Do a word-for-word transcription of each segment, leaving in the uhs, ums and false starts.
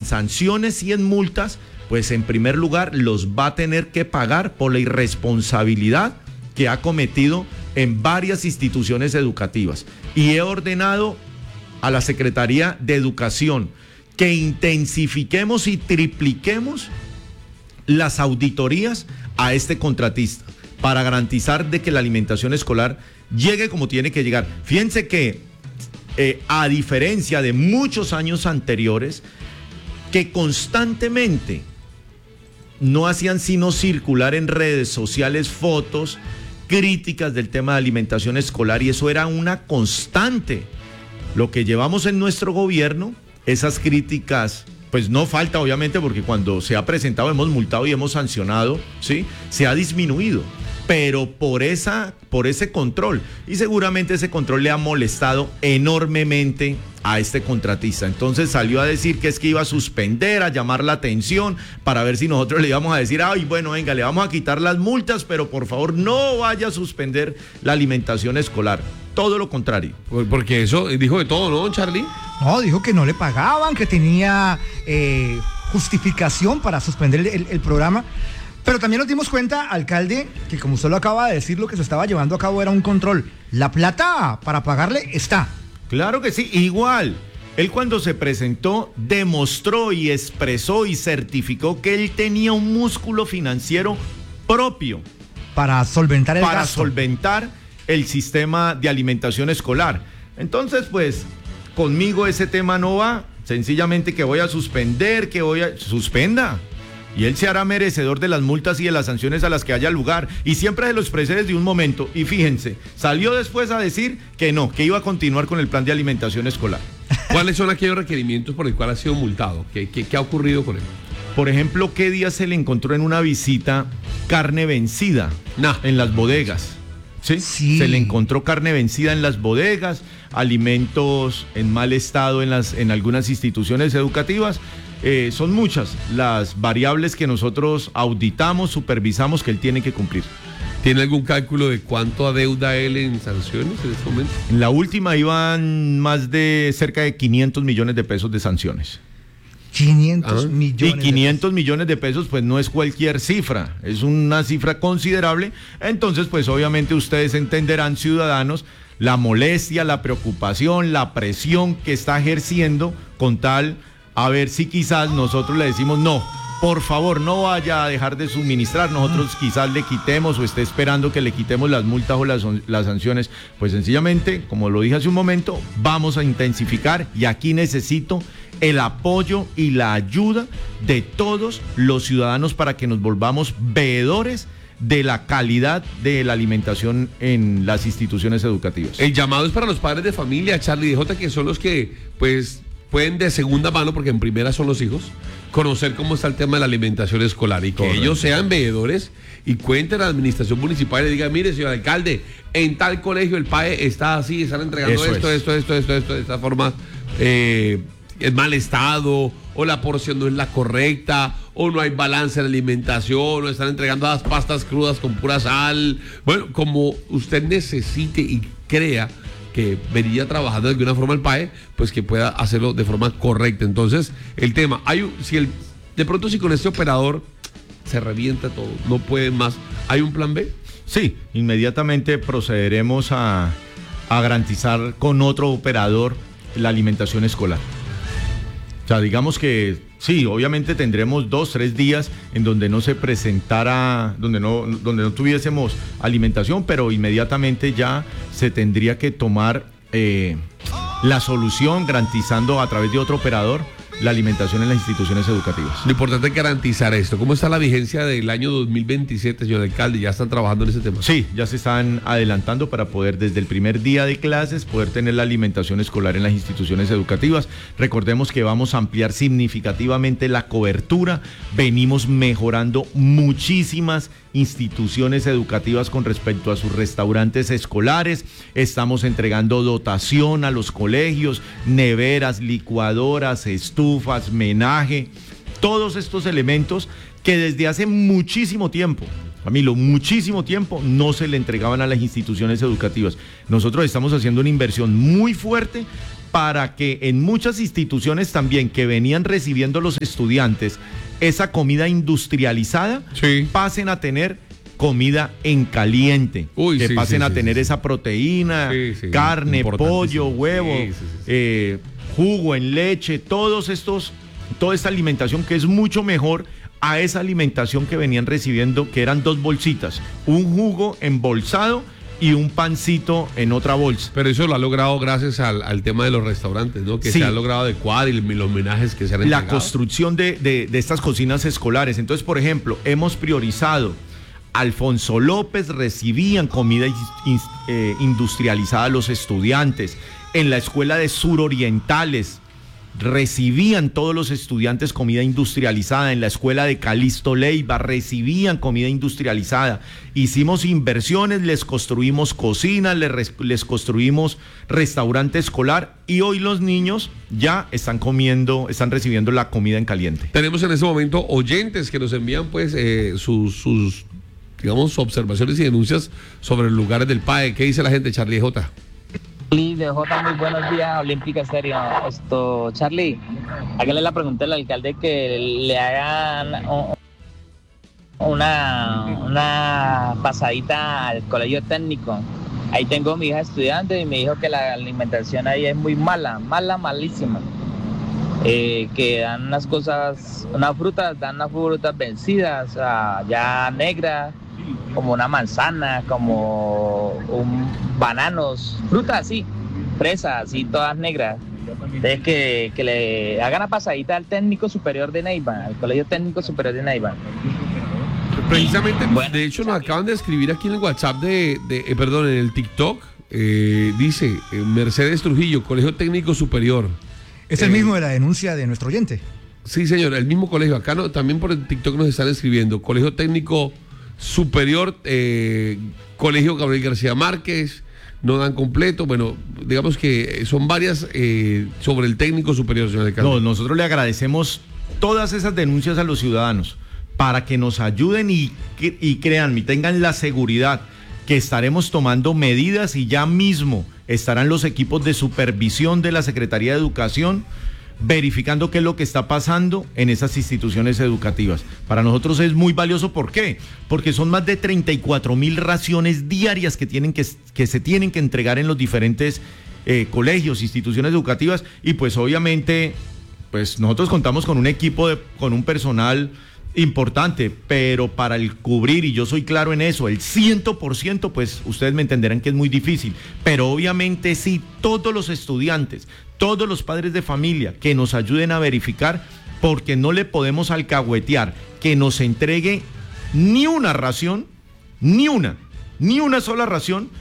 sanciones y en multas, pues en primer lugar los va a tener que pagar por la irresponsabilidad que ha cometido en varias instituciones educativas. Y he ordenado a la Secretaría de Educación que intensifiquemos y tripliquemos las auditorías a este contratista para garantizar de que la alimentación escolar llegue como tiene que llegar. Fíjense que eh, a diferencia de muchos años anteriores, que constantemente no hacían sino circular en redes sociales fotos críticas del tema de alimentación escolar, y eso era una constante. Lo que llevamos en nuestro gobierno, esas críticas, pues no falta obviamente, porque cuando se ha presentado hemos multado y hemos sancionado, ¿sí? Se ha disminuido, pero por esa, por ese control, y seguramente ese control le ha molestado enormemente a este contratista. Entonces salió a decir que es que iba a suspender, a llamar la atención para ver si nosotros le íbamos a decir, ay, bueno, venga, le vamos a quitar las multas, pero por favor no vaya a suspender la alimentación escolar. Todo lo contrario. Porque eso dijo de todo, ¿no, Charlie? No, dijo que no le pagaban, que tenía eh, justificación para suspender el, el programa. Pero también nos dimos cuenta, alcalde, que como usted lo acaba de decir, lo que se estaba llevando a cabo era un control. La plata para pagarle está. Claro que sí, igual. Él cuando se presentó demostró y expresó y certificó que él tenía un músculo financiero propio. Para solventar el Para gasto. solventar el sistema de alimentación escolar. Entonces, pues, conmigo ese tema no va. Sencillamente que voy a suspender, que voy a... Suspenda. Y él se hará merecedor de las multas y de las sanciones a las que haya lugar. Y siempre se lo expresé desde un momento. Y fíjense, salió después a decir que no, que iba a continuar con el plan de alimentación escolar. ¿Cuáles son aquellos requerimientos por el cual ha sido multado? ¿Qué, qué, qué ha ocurrido con él? Por ejemplo, ¿qué día se le encontró en una visita carne vencida nah. en las bodegas? ¿Sí? Sí. Se le encontró carne vencida en las bodegas, alimentos en mal estado en, las, en algunas instituciones educativas. Eh, son muchas las variables que nosotros auditamos, supervisamos que él tiene que cumplir. ¿Tiene algún cálculo de cuánto adeuda él en sanciones en este momento? En la última iban más de cerca de quinientos millones de pesos de sanciones. quinientos Ah. millones. Y quinientos millones de pesos pues no es cualquier cifra, es una cifra considerable. Entonces pues obviamente ustedes entenderán, ciudadanos, la molestia, la preocupación, la presión que está ejerciendo con tal a ver si quizás nosotros le decimos no, por favor no vaya a dejar de suministrar, nosotros quizás le quitemos o esté esperando que le quitemos las multas o las, las sanciones. Pues sencillamente, como lo dije hace un momento, vamos a intensificar, y aquí necesito el apoyo y la ayuda de todos los ciudadanos para que nos volvamos veedores de la calidad de la alimentación en las instituciones educativas. El llamado es para los padres de familia, Charlie D J, que son los que pues pueden de segunda mano, porque en primera son los hijos, conocer cómo está el tema de la alimentación escolar, y que Correcto. ellos sean veedores y cuenten a la administración municipal y le digan, mire, señor alcalde, en tal colegio el P A E está así, están entregando Eso esto, es. esto, esto, esto, esto, de esta forma, eh, en mal estado, o la porción no es la correcta, o no hay balance en la alimentación, o están entregando las pastas crudas con pura sal. Bueno, como usted necesite y crea que venía trabajando de alguna forma el P A E, pues que pueda hacerlo de forma correcta. Entonces, el tema, hay un, si el, de pronto si con este operador se revienta todo, no puede más, ¿hay un plan B? Sí, inmediatamente procederemos a, a garantizar con otro operador la alimentación escolar. O sea, digamos que sí, obviamente tendremos dos, tres días en donde no se presentara, donde no, donde no tuviésemos alimentación, pero inmediatamente ya se tendría que tomar eh, la solución garantizando a través de otro operador la alimentación en las instituciones educativas. Lo importante es garantizar esto. ¿Cómo está la vigencia del año dos mil veintisiete, señor alcalde? ¿Ya están trabajando en ese tema? Sí, ya se están adelantando para poder desde el primer día de clases poder tener la alimentación escolar en las instituciones educativas. Recordemos que vamos a ampliar significativamente la cobertura. Venimos mejorando muchísimas instituciones educativas con respecto a sus restaurantes escolares. Estamos entregando dotación a los colegios, neveras, licuadoras, estufas, menaje, todos estos elementos que desde hace muchísimo tiempo, Camilo, muchísimo tiempo no se le entregaban a las instituciones educativas. Nosotros estamos haciendo una inversión muy fuerte para que en muchas instituciones también que venían recibiendo los estudiantes esa comida industrializada, sí, pasen a tener comida en caliente, Uy, que sí, pasen sí, a sí, tener sí. esa proteína, Sí, sí, carne, pollo, huevo, Sí, sí, sí, sí. eh, jugo en leche, todos estos, toda esta alimentación que es mucho mejor a esa alimentación que venían recibiendo, que eran dos bolsitas, un jugo embolsado y un pancito en otra bolsa. Pero eso lo ha logrado gracias al, al tema de los restaurantes, ¿no? Que Sí. se ha logrado adecuar y los homenajes que se han La entregado. construcción de, de, de estas cocinas escolares. Entonces, por ejemplo, hemos priorizado. Alfonso López recibían comida in, in, eh, industrializada a los estudiantes. En la escuela de surorientales recibían todos los estudiantes comida industrializada. En la escuela de Calixto Leiva recibían comida industrializada. Hicimos inversiones, les construimos cocinas, les, les construimos restaurante escolar y hoy los niños ya están comiendo, están recibiendo la comida en caliente. Tenemos en ese momento oyentes que nos envían pues eh, sus, sus, digamos, observaciones y denuncias sobre los lugares del P A E. ¿Qué dice la gente, Charlie J? Charlie de J, muy buenos días, Olímpica Estéreo. Esto, Charlie, hágale la pregunta al alcalde que le hagan una, una pasadita al colegio técnico. Ahí tengo a mi hija estudiante y me dijo que la alimentación ahí es muy mala, mala, malísima. Eh, que dan unas cosas, unas frutas, dan unas frutas vencidas, uh, ya negras, como una manzana, como un bananos, frutas así, fresas así, todas negras. Entonces que, que le hagan la pasadita al técnico superior de Neiva, al colegio técnico superior de Neiva. Precisamente, Bueno, de hecho, nos acaban de escribir aquí en el WhatsApp de, de eh, perdón, en el TikTok, eh, dice eh, Mercedes Trujillo, Colegio Técnico Superior. Es Eh, el mismo de la denuncia de nuestro oyente. Sí, señor, el mismo colegio. Acá no, también por el TikTok nos están escribiendo. Colegio Técnico Superior, eh, Colegio Gabriel García Márquez, no dan completo. Bueno, digamos que son varias eh, sobre el técnico superior, señor alcalde. No, nosotros le agradecemos todas esas denuncias a los ciudadanos para que nos ayuden y, y créanme, tengan la seguridad que estaremos tomando medidas y ya mismo estarán los equipos de supervisión de la Secretaría de Educación verificando qué es lo que está pasando en esas instituciones educativas. Para nosotros es muy valioso, ¿por qué? Porque son más de treinta y cuatro mil raciones diarias que, tienen que, que se tienen que entregar en los diferentes eh, colegios, instituciones educativas, y pues obviamente pues nosotros contamos con un equipo, de, con un personal importante, pero para el cubrir, y yo soy claro en eso, el cien por ciento, pues ustedes me entenderán que es muy difícil, pero obviamente sí, todos los estudiantes, todos los padres de familia que nos ayuden a verificar, porque no le podemos alcahuetear que nos entregue ni una ración, ni una, ni una sola ración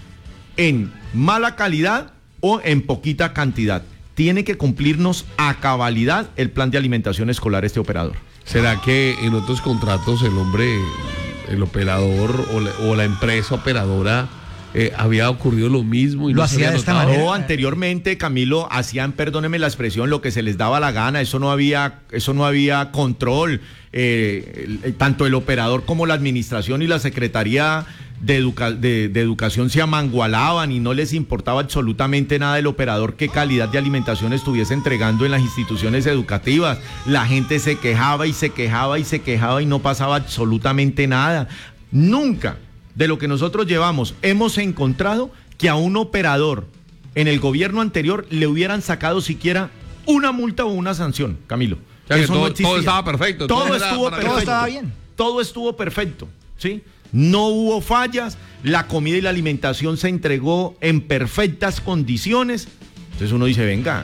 en mala calidad o en poquita cantidad. Tiene que cumplirnos a cabalidad el plan de alimentación escolar este operador. ¿Será que en otros contratos el hombre, el operador o la, o la empresa operadora eh, había ocurrido lo mismo y Lo no se hacía había de esta notado? manera. No, anteriormente, Camilo, hacían, perdóneme la expresión, lo que se les daba la gana, eso no había, eso no había control, eh, el- tanto el operador como la administración y la Secretaría de, educa- de, de Educación se amangualaban y no les importaba absolutamente nada el operador qué calidad de alimentación estuviese entregando en las instituciones educativas. La gente se quejaba y se quejaba y se quejaba y no pasaba absolutamente nada. Nunca de lo que nosotros llevamos hemos encontrado que a un operador en el gobierno anterior le hubieran sacado siquiera una multa o una sanción, Camilo. O sea, que Eso todo- no existía. todo estaba perfecto, Todo, todo era estuvo maravilloso. perfecto. Todo estaba bien. Todo estuvo perfecto, ¿sí? No hubo fallas, la comida y la alimentación se entregó en perfectas condiciones. Entonces uno dice, venga.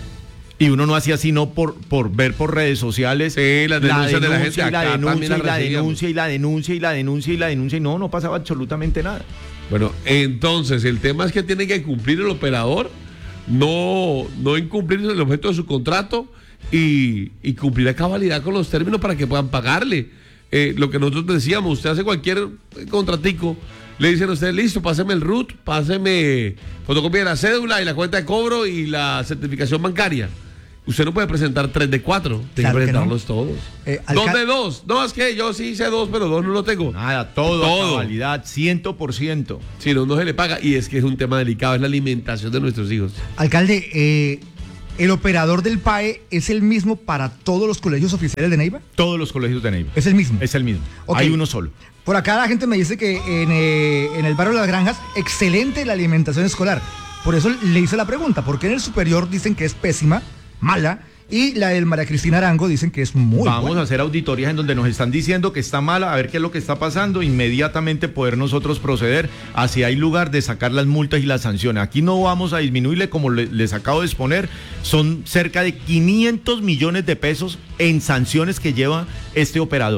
Y uno no hacía sino por, por ver por redes sociales Sí, las denuncias de la gente, y la acá también denuncia las y la recibíamos. denuncia y la denuncia y la denuncia y la denuncia y no, no pasaba absolutamente nada. Bueno, entonces el tema es que tiene que cumplir el operador, no, no incumplir el objeto de su contrato y, y cumplir a cabalidad con los términos para que puedan pagarle. Eh, lo que nosotros decíamos, usted hace cualquier contratico, le dicen a usted, listo, páseme el R U T, páseme fotocopia de la cédula y la cuenta de cobro y la certificación bancaria. Usted no puede presentar tres de cuatro, tiene Claro que que no. presentarlos todos. Eh, ¿Dos alca- de dos? No, es que yo sí hice dos, pero dos no lo tengo. Nada, todo, Todo. a cabalidad, ciento por ciento. Si no, no se le paga. Y es que es un tema delicado, es la alimentación de nuestros hijos. Alcalde, eh, ¿El operador del P A E es el mismo para todos los colegios oficiales de Neiva? Todos los colegios de Neiva. Es el mismo. Es el mismo. Okay. Hay uno solo. Por acá la gente me dice que en, eh, en el barrio de las Granjas, excelente la alimentación escolar. Por eso le hice la pregunta, ¿por qué en el superior dicen que es pésima, mala? Y la del María Cristina Arango dicen que es muy Vamos buena. a hacer auditorías en donde nos están diciendo que está mala, a ver qué es lo que está pasando, inmediatamente poder nosotros proceder hacia hay lugar de sacar las multas y las sanciones. Aquí no vamos a disminuirle, como le, les acabo de exponer, son cerca de quinientos millones de pesos en sanciones que lleva este operador.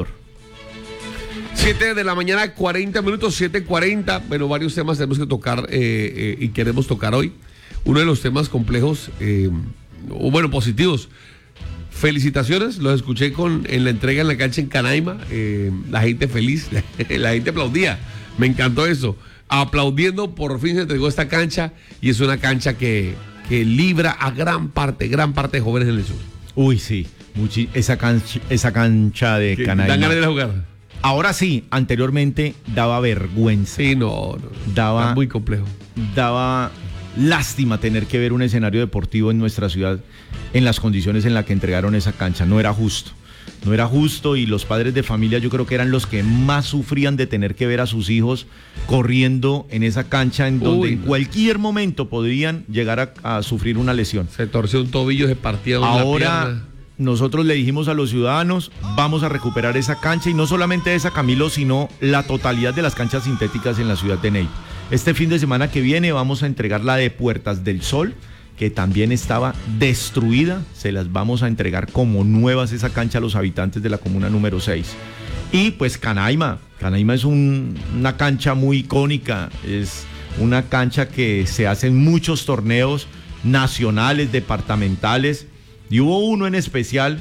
siete de la mañana, cuarenta minutos, siete cuarenta. Bueno, varios temas tenemos que tocar eh, eh, y queremos tocar hoy. Uno de los temas complejos, eh, o bueno, positivos. Felicitaciones, los escuché con en la entrega en la cancha en Canaima. Eh, la gente feliz, la gente aplaudía. Me encantó eso. Aplaudiendo, por fin se entregó esta cancha y es una cancha que, que libra a gran parte, gran parte de jóvenes en el sur. Uy, sí, muchi- esa, cancha, esa cancha de Que Canaima. dan ganas de ir a jugar. Ahora sí, anteriormente daba vergüenza. Sí, no, no. Daba- Está muy complejo. Daba lástima tener que ver un escenario deportivo en nuestra ciudad en las condiciones en las que entregaron esa cancha. No era justo. No era justo y los padres de familia yo creo que eran los que más sufrían de tener que ver a sus hijos corriendo en esa cancha en donde Uy, en no. cualquier momento podrían llegar a, a sufrir una lesión. Se torció un tobillo, se partía una Ahora pierna. nosotros le dijimos a los ciudadanos, vamos a recuperar esa cancha y no solamente esa, Camilo, sino la totalidad de las canchas sintéticas en la ciudad de Neiva. Este fin de semana que viene vamos a entregar la de Puertas del Sol, que también estaba destruida, se las vamos a entregar como nuevas esa cancha a los habitantes de la comuna número seis. Y pues Canaima, Canaima es un, una cancha muy icónica, es una cancha que se hacen muchos torneos nacionales, departamentales, y hubo uno en especial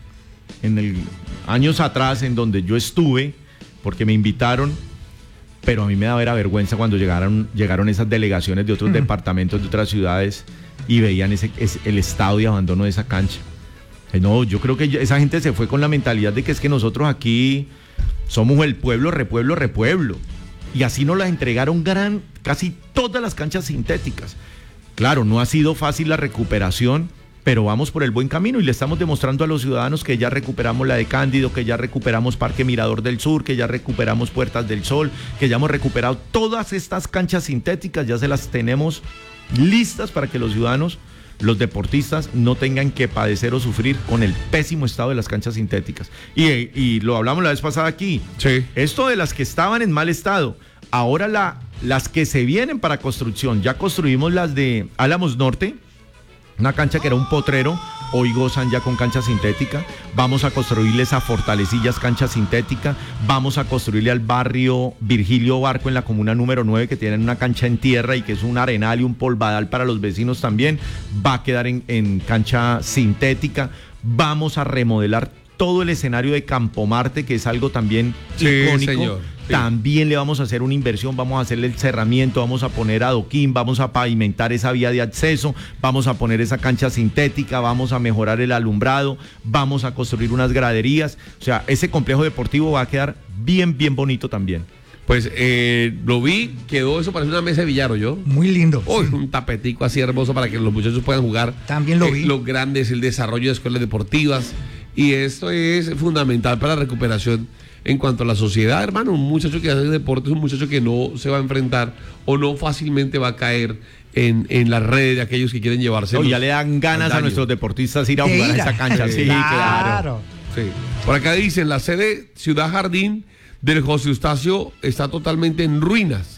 en el años atrás en donde yo estuve, porque me invitaron, pero a mí me daba era vergüenza cuando llegaron, llegaron esas delegaciones de otros Mm. departamentos, de otras ciudades, y veían ese, ese- el estado de abandono de esa cancha. Eh, No, yo creo que ya- esa gente se fue con la mentalidad de que es que nosotros aquí somos el pueblo, repueblo, repueblo. Y así nos las entregaron gran, casi todas las canchas sintéticas. Claro, no ha sido fácil la recuperación, pero vamos por el buen camino y le estamos demostrando a los ciudadanos que ya recuperamos la de Cándido, que ya recuperamos Parque Mirador del Sur, que ya recuperamos Puertas del Sol, que ya hemos recuperado todas estas canchas sintéticas, ya se las tenemos listas para que los ciudadanos, los deportistas, no tengan que padecer o sufrir con el pésimo estado de las canchas sintéticas. Y, y lo hablamos la vez pasada aquí. Sí. Esto de las que estaban en mal estado, ahora la, las que se vienen para construcción, ya construimos las de Álamos Norte, una cancha que era un potrero, hoy gozan ya con cancha sintética. Vamos a construirles a Fortalecillas cancha sintética. Vamos a construirle al barrio Virgilio Barco en la comuna número nueve, que tienen una cancha en tierra y que es un arenal y un polvadal para los vecinos también. Va a quedar en, en cancha sintética. Vamos a remodelar todo el escenario de Campo Marte, que es algo también Sí, icónico. señor. Sí. También le vamos a hacer una inversión, vamos a hacerle el cerramiento, vamos a poner adoquín, vamos a pavimentar esa vía de acceso, vamos a poner esa cancha sintética, vamos a mejorar el alumbrado, vamos a construir unas graderías. O sea, ese complejo deportivo va a quedar bien, bien bonito también. Pues eh, lo vi, quedó eso, parece una mesa de billar, yo. Muy lindo. Uy, Sí. un tapetico así hermoso para que los muchachos puedan jugar. También lo vi. Los grandes, el desarrollo de escuelas deportivas. Y esto es fundamental para la recuperación en cuanto a la sociedad, hermano. Un muchacho que hace deporte es un muchacho que no se va a enfrentar o no fácilmente va a caer en, en las redes de aquellos que quieren llevarse. No, ya le dan ganas a nuestros deportistas ir a De jugar a ir esa cancha. Sí, claro. claro. Sí. Por acá dicen, la sede Ciudad Jardín del José Eustacio está totalmente en ruinas.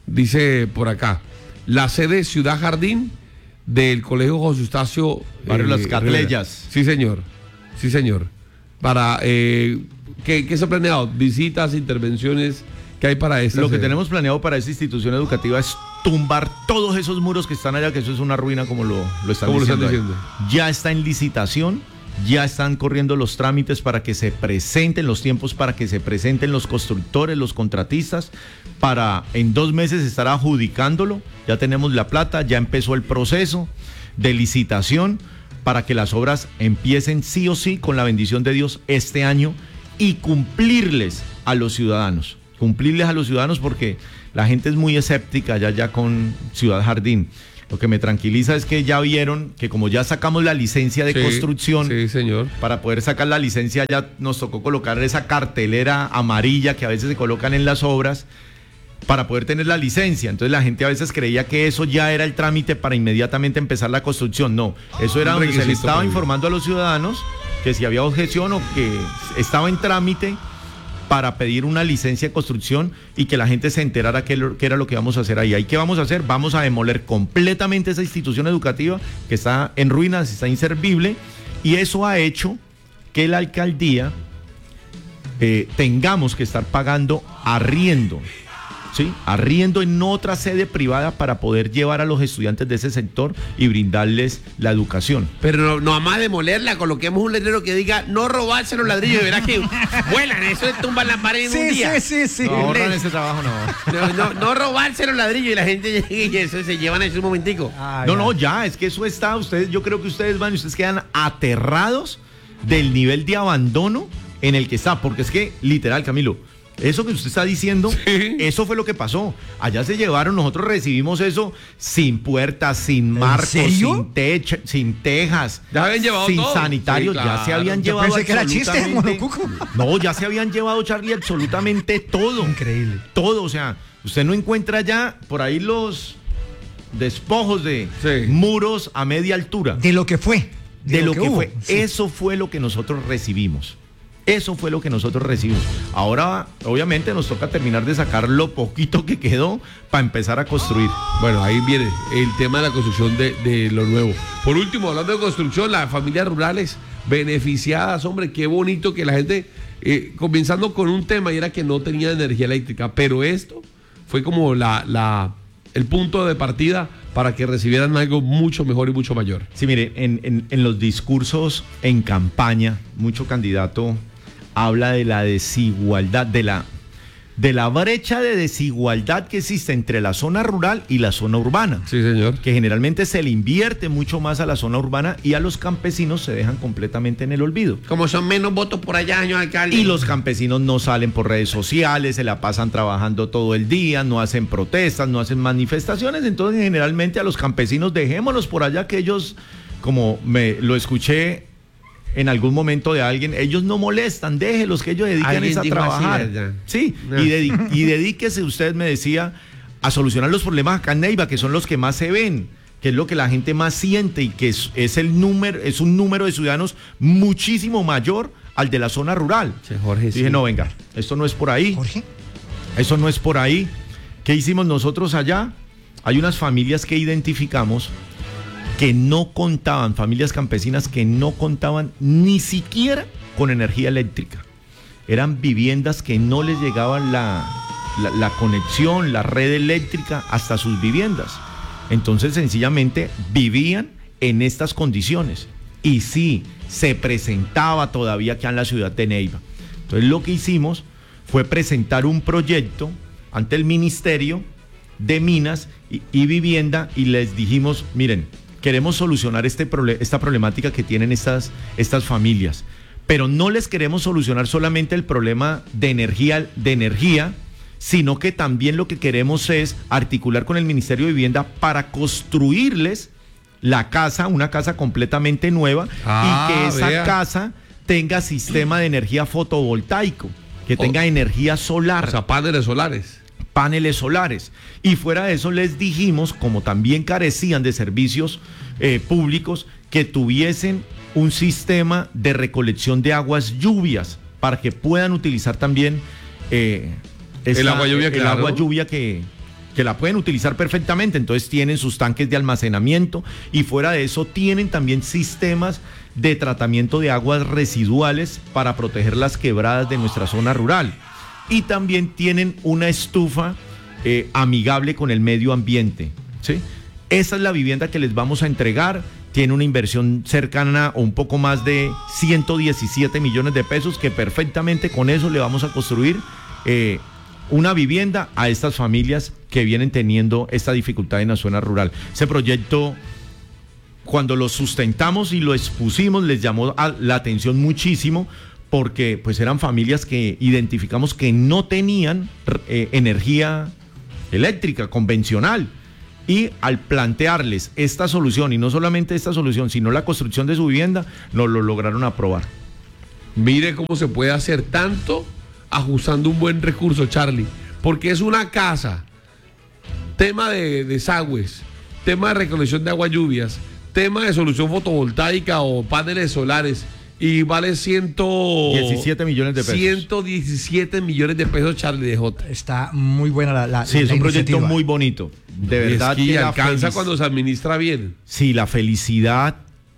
Dice por acá, la sede Ciudad Jardín del Colegio José Eustacio. Barrio Las Catleyas. Rivera. Sí, señor. Sí, señor. Para, eh, ¿qué, ¿qué se ha planeado? Visitas, intervenciones, ¿qué hay para esta Lo que sede? tenemos planeado para esta institución educativa es tumbar todos esos muros que están allá, que eso es una ruina como lo, lo están ¿Cómo lo diciendo. están ahí. diciendo? Ya está en licitación, ya están corriendo los trámites para que se presenten los tiempos, para que se presenten los constructores, los contratistas, para en dos meses estar adjudicándolo. Ya tenemos la plata, ya empezó el proceso de licitación para que las obras empiecen sí o sí con la bendición de Dios este año y cumplirles a los ciudadanos, cumplirles a los ciudadanos porque la gente es muy escéptica ya ya con Ciudad Jardín. Lo que me tranquiliza es que ya vieron que como ya sacamos la licencia de Sí, construcción, Sí, señor. para poder sacar la licencia ya nos tocó colocar esa cartelera amarilla que a veces se colocan en las obras para poder tener la licencia. Entonces la gente a veces creía que eso ya era el trámite para inmediatamente empezar la construcción. No, eso era Un donde se le requisito estaba previo. informando a los ciudadanos que si había objeción o que estaba en trámite para pedir una licencia de construcción y que la gente se enterara qué, lo- qué era lo que vamos a hacer ahí. ¿Ahí qué vamos a hacer? Vamos a demoler completamente esa institución educativa que está en ruinas, está inservible, y eso ha hecho que la alcaldía eh, tengamos que estar pagando arriendo, ¿sí? Arriendo en otra sede privada para poder llevar a los estudiantes de ese sector y brindarles la educación. Pero no, no más demolerla, coloquemos un letrero que diga no robarse los ladrillos, y verás que vuelan, eso le tumban la pared en un Sí, día. sí, sí, sí. No ahorran ese trabajo, no. No, no, no robarse los ladrillos y la gente llega y eso se llevan eso un momentico. Ah, No, ya. no, ya, es que eso está, ustedes, yo creo que ustedes van y ustedes quedan aterrados del nivel de abandono en el que está, porque es que, literal, Camilo, eso que usted está diciendo, Sí. eso fue lo que pasó. Allá se llevaron, nosotros recibimos eso sin puertas, sin marcos, serio? sin techo, sin tejas, Ya habían llevado sin todo. sanitarios, Sí, ya claro. se habían Yo llevado pensé que era chiste, absolutamente- Monocuco. No, ya se habían llevado, Charlie, absolutamente todo. Increíble. Todo, o sea, usted no encuentra ya por ahí los despojos de Sí. muros a media altura. De lo que fue. De, lo, que, hubo. fue. Sí. Eso fue lo que nosotros recibimos. Eso fue lo que nosotros recibimos. Ahora, obviamente, nos toca terminar de sacar lo poquito que quedó para empezar a construir. Bueno, ahí viene el tema de la construcción de, de lo nuevo. Por último, hablando de construcción, las familias rurales beneficiadas, hombre, qué bonito que la gente, eh, comenzando con un tema y era que no tenía energía eléctrica, pero esto fue como la, la, el punto de partida para que recibieran algo mucho mejor y mucho mayor. Sí, mire, en, en- en los discursos en campaña, mucho candidato habla de la desigualdad, de la, de la brecha de desigualdad que existe entre la zona rural y la zona urbana. Sí, señor. Que generalmente se le invierte mucho más a la zona urbana y a los campesinos se dejan completamente en el olvido. Como son menos votos por allá, señor alcalde. Y los campesinos no salen por redes sociales, se la pasan trabajando todo el día, no hacen protestas, no hacen manifestaciones. Entonces, generalmente a los campesinos dejémoslos por allá, que ellos, como me lo escuché en algún momento de alguien, ellos no molestan, déjelos que ellos dediquen Alguien es a dijo así, trabajar. ¿verdad? Sí, No. y, dedi- y dedíquese, usted me decía, a solucionar los problemas acá en Neiva, que son los que más se ven, que es lo que la gente más siente y que es, es el número, es un número de ciudadanos muchísimo mayor al de la zona rural. Che, Jorge, Dije, sí. no, venga, esto no es por ahí, Jorge. eso no es por ahí. ¿Qué hicimos nosotros allá? Hay unas familias que identificamos que no contaban, familias campesinas que no contaban ni siquiera con energía eléctrica. Eran viviendas que no les llegaban la, la, la conexión, la red eléctrica hasta sus viviendas. Entonces, sencillamente, vivían en estas condiciones. Y sí, se presentaba todavía acá en la ciudad de Neiva. Entonces, lo que hicimos fue presentar un proyecto ante el Ministerio de Minas y, y Vivienda y les dijimos, miren, queremos solucionar este proble- esta problemática que tienen estas, estas familias, pero no les queremos solucionar solamente el problema de energía, de energía, sino que también lo que queremos es articular con el Ministerio de Vivienda para construirles la casa, una casa completamente nueva, Ah, y que esa vea. casa tenga sistema de energía fotovoltaico, que tenga energía solar, O sea, paneles solares. paneles solares. Y fuera de eso les dijimos, como también carecían de servicios eh, públicos, que tuviesen un sistema de recolección de aguas lluvias para que puedan utilizar también eh, El agua lluvia, el claro. agua lluvia que, que la pueden utilizar perfectamente. Entonces tienen sus tanques de almacenamiento y fuera de eso tienen también sistemas de tratamiento de aguas residuales para proteger las quebradas de nuestra zona rural. Y también tienen una estufa eh, amigable con el medio ambiente, ¿sí? Esa es la vivienda que les vamos a entregar. Tiene una inversión cercana o un poco más de ciento diecisiete millones de pesos, que perfectamente con eso le vamos a construir eh, una vivienda a estas familias que vienen teniendo esta dificultad en la zona rural. Ese proyecto, cuando lo sustentamos y lo expusimos, les llamó a la atención muchísimo, porque pues eran familias que identificamos que no tenían eh, energía eléctrica convencional. Y al plantearles esta solución, y no solamente esta solución, sino la construcción de su vivienda, nos lo lograron aprobar. Mire cómo se puede hacer tanto ajustando un buen recurso, Charlie, porque es una casa, tema de desagües, tema de recolección de agua lluvias, tema de solución fotovoltaica o paneles solares, y vale ciento diecisiete millones de pesos. ciento diecisiete millones de pesos, Charlie de J. Está muy buena la, la Sí, es la un proyecto iniciativa. muy bonito. De verdad es que, que la alcanza felic- cuando se administra bien. Sí, la felicidad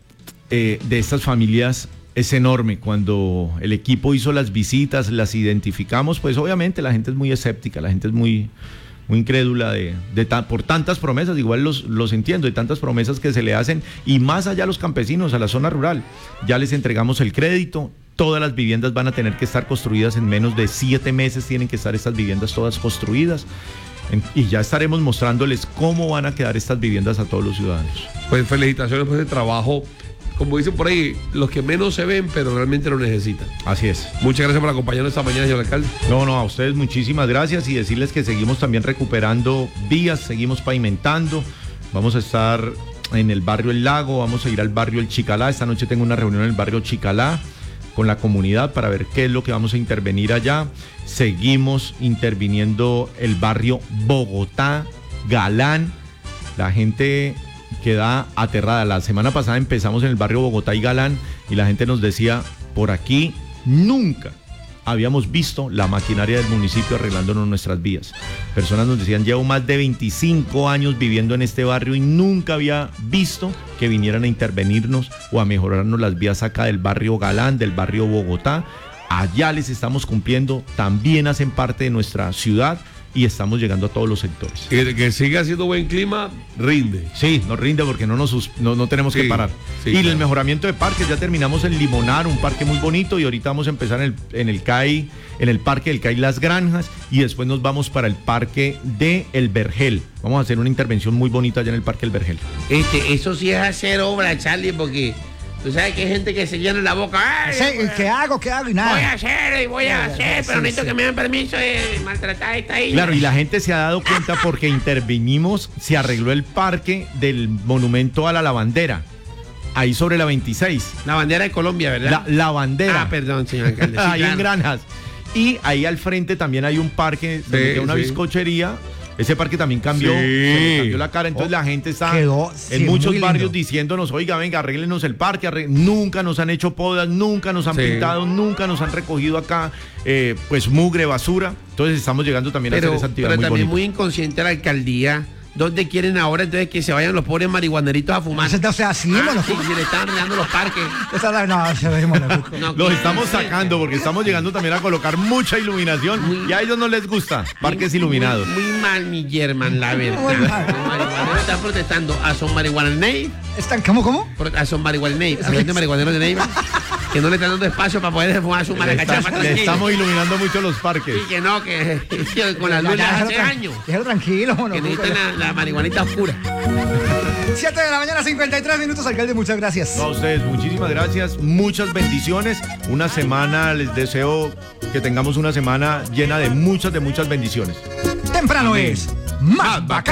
eh, de estas familias es enorme. Cuando el equipo hizo las visitas, las identificamos, pues obviamente la gente es muy escéptica, la gente es muy, muy incrédula de, de ta- por tantas promesas, igual los, los entiendo, de tantas promesas que se le hacen, y más allá a los campesinos, a la zona rural. Ya les entregamos el crédito, todas las viviendas van a tener que estar construidas en menos de siete meses, tienen que estar estas viviendas todas construidas. En- y ya estaremos mostrándoles cómo van a quedar estas viviendas a todos los ciudadanos. Pues felicitaciones por ese trabajo. Como dicen por ahí, los que menos se ven, pero realmente lo necesitan. Así es. Muchas gracias por acompañarnos esta mañana, señor alcalde. No, no, a ustedes muchísimas gracias, y decirles que seguimos también recuperando vías, seguimos pavimentando. Vamos a estar en el barrio El Lago, vamos a ir al barrio El Chicalá. Esta noche tengo una reunión en el barrio Chicalá con la comunidad para ver qué es lo que vamos a intervenir allá. Seguimos interviniendo el barrio Bogotá, Galán. La gente queda aterrada. La semana pasada empezamos en el barrio Bogotá y Galán, y la gente nos decía, por aquí nunca habíamos visto la maquinaria del municipio arreglándonos nuestras vías. Personas nos decían, llevo más de veinticinco años viviendo en este barrio y nunca había visto que vinieran a intervenirnos o a mejorarnos las vías acá del barrio Galán, del barrio Bogotá. Allá les estamos cumpliendo, también hacen parte de nuestra ciudad y estamos llegando a todos los sectores. Que, que siga haciendo buen clima, rinde. Sí, nos rinde porque no, nos, sus- no, no tenemos Sí, que parar. sí, y claro. el mejoramiento de parques, ya terminamos en Limonar, un parque muy bonito, y ahorita vamos a empezar en el, en el C A I, en el parque del C A I Las Granjas, y después nos vamos para el parque de El Vergel. Vamos a hacer una intervención muy bonita allá en el parque El Vergel. Este, eso sí es hacer obra, Charlie, porque tú sabes que hay gente que se llena la boca. "Ay, Sí, ¿qué hago? ¿Qué hago? Y nada. voy a hacer y voy a hacer, pero sí, necesito sí. que me den permiso de maltratar a esta isla". Claro, y la gente se ha dado cuenta porque intervinimos, se arregló el parque del monumento a la lavandera, ahí sobre la veintiséis. La bandera de Colombia, ¿verdad? La lavandera. Ah, perdón, señor alcalde. Sí, ahí en claro. Granjas. Y ahí al frente también hay un parque donde Sí, queda una sí. bizcochería. Ese parque también cambió, Sí. se le cambió la cara. Entonces la gente está Quedó, sí, en muchos muy barrios lindo. diciéndonos, oiga, venga, arréglenos el parque. arreg-". Nunca nos han hecho podas, nunca nos han Sí. pintado, nunca nos han recogido acá, eh, pues mugre, basura. Entonces estamos llegando también a Pero, hacer esa actividad pero muy también bonita. muy inconsciente la alcaldía. ¿Dónde quieren ahora entonces que se vayan los pobres marihuaneritos a fumar? O sea, así, Ah, bueno, sí, si le están arreglando los parques. esa la- no, se ve monocuco. No, Los que- estamos sacando porque estamos llegando también a colocar mucha iluminación y a ellos no les gusta parques iluminados. Muy, muy mal, mi German, la verdad. Muy mal. Los marihuaneros están protestando a son marihuanerney, ¿Están, ¿Cómo, cómo? a son marihuanerney, a de marihuaneros de Neiva, que no le están dando espacio para poder fumar su Le, maracachapa está- le tranquilo. estamos iluminando mucho los parques. Y que no, que, que con las Ya, luces ya, hace déjalo tran- años. Déjalo tranquilo, Que monocuco. necesitan la, la marihuanita oscura. siete de la mañana, cincuenta y tres minutos, alcalde, muchas gracias. No, a ustedes, muchísimas gracias, muchas bendiciones. Una semana, les deseo que tengamos una semana llena de muchas, de muchas bendiciones. Temprano es más bacán.